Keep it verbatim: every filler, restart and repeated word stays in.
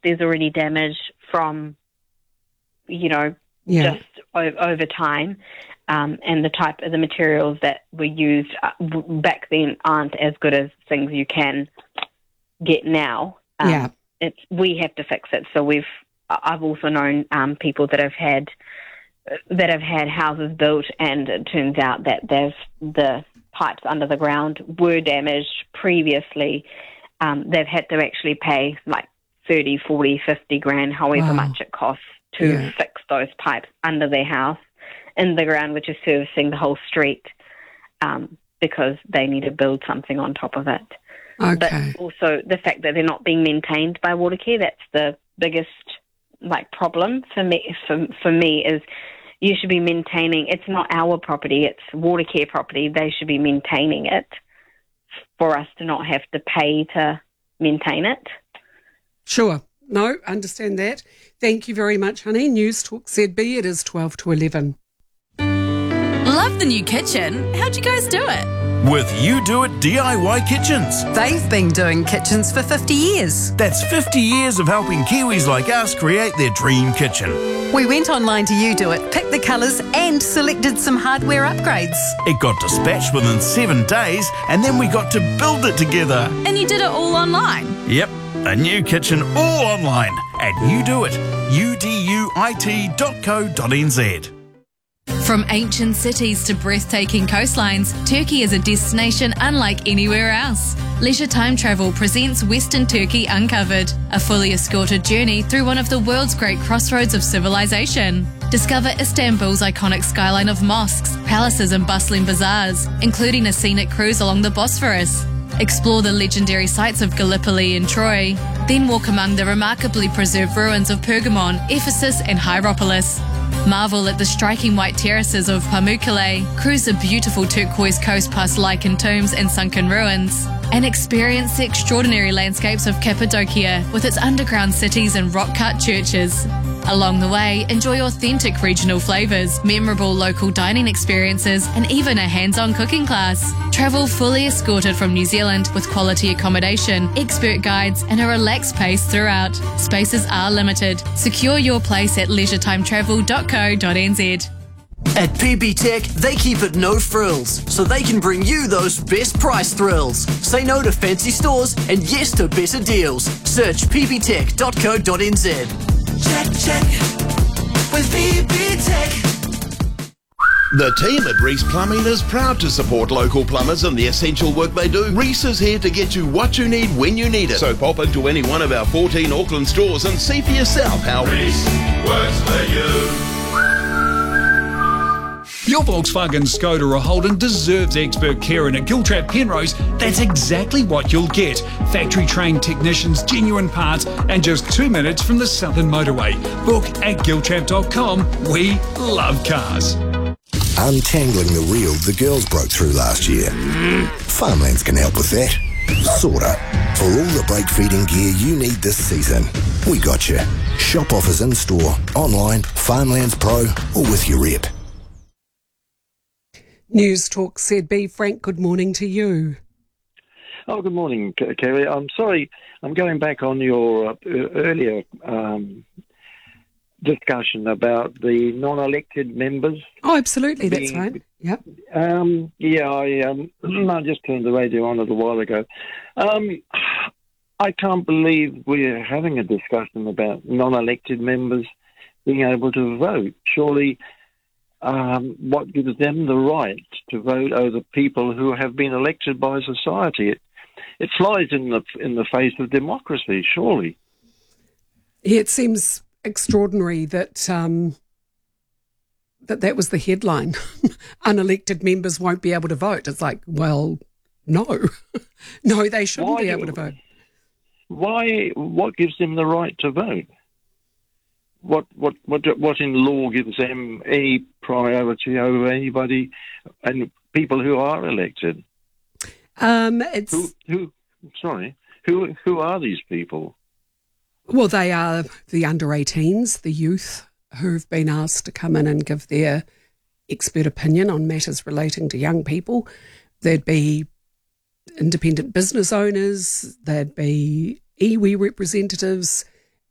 there's already damage from, you know, yeah. just o- over time, um, and the type of the materials that were used uh, w- back then aren't as good as things you can get now. Um, yeah. It's, we have to fix it. So we've, I've also known um, people that have had that have had houses built, and it turns out that there's the pipes under the ground were damaged previously. Um, they've had to actually pay like thirty, forty, fifty grand, however Wow. much it costs to Yeah. fix those pipes under their house in the ground, which is servicing the whole street, um, because they need to build something on top of it. Okay. But also the fact that they're not being maintained by Watercare, that's the biggest like problem for me. For, for me is you should be maintaining. It's not our property; it's Watercare property. They should be maintaining it for us to not have to pay to maintain it. Sure. No, understand that. Thank you very much, honey. News Talk Z B, it is twelve to eleven. Love the new kitchen. How'd you guys do it? With You Do It D I Y Kitchens. They've been doing kitchens for fifty years. That's fifty years of helping Kiwis like us create their dream kitchen. We went online to You Do It, picked the colours and selected some hardware upgrades. It got dispatched within seven days and then we got to build it together. And you did it all online? Yep, a new kitchen all online at You Do It, U D U I T dot co dot N Z. From ancient cities to breathtaking coastlines, Turkey is a destination unlike anywhere else. Leisure Time Travel presents Western Turkey Uncovered, a fully escorted journey through one of the world's great crossroads of civilization. Discover Istanbul's iconic skyline of mosques, palaces and bustling bazaars, including a scenic cruise along the Bosphorus. Explore the legendary sites of Gallipoli and Troy, then walk among the remarkably preserved ruins of Pergamon, Ephesus and Hierapolis. Marvel at the striking white terraces of Pamukkale, cruise the beautiful turquoise coast past lichened tombs and sunken ruins, and experience the extraordinary landscapes of Cappadocia with its underground cities and rock-cut churches. Along the way, enjoy authentic regional flavours, memorable local dining experiences, and even a hands-on cooking class. Travel fully escorted from New Zealand with quality accommodation, expert guides, and a relaxed pace throughout. Spaces are limited. Secure your place at leisure time travel dot co dot n z. At P B Tech, they keep it no frills, so they can bring you those best price thrills. Say no to fancy stores and yes to better deals. Search p b tech dot co dot n z. Check, check, with P B Tech. The team at Reese Plumbing is proud to support local plumbers and the essential work they do. Reese is here to get you what you need when you need it. So pop into any one of our fourteen Auckland stores and see for yourself how Reese works for you. Your Volkswagen, Skoda or Holden deserves expert care, and at Giltrap Penrose, that's exactly what you'll get. Factory-trained technicians, genuine parts, and just two minutes from the Southern Motorway. Book at giltrap dot com. We love cars. Untangling the reel the girls broke through last year. Farmlands can help with that. Sorta. For all the brake feeding gear you need this season, we got you. Shop offers in-store, online, Farmlands Pro, or with your rep. News Talk Z B. Frank, good morning to you. Oh, good morning, Kerry. I'm sorry, I'm going back on your uh, earlier um, discussion about the non-elected members. Oh, absolutely, that's being, right. Yep. Um, yeah, I, um, I just turned the radio on a little while ago. Um, I can't believe we're having a discussion about non-elected members being able to vote. Surely... Um, what gives them the right to vote over people who have been elected by society? It, it flies in the in the face of democracy, surely. Yeah, it seems extraordinary that um, that that was the headline. Unelected members won't be able to vote. It's like, well, no. No, they shouldn't Why, be able to vote. Why? What gives them the right to vote? What what what what in law gives them any priority over anybody and people who are elected? Um, it's who, who sorry, who who are these people? Well, they are the under eighteens, the youth who've been asked to come in and give their expert opinion on matters relating to young people. There'd be independent business owners. There'd be iwi representatives.